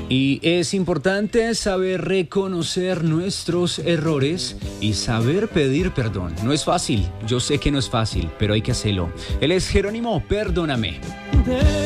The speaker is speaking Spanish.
Y es importante saber reconocer nuestros errores y saber pedir perdón. No es fácil, yo sé que no es fácil, pero hay que hacerlo. Él es Jerónimo, perdóname.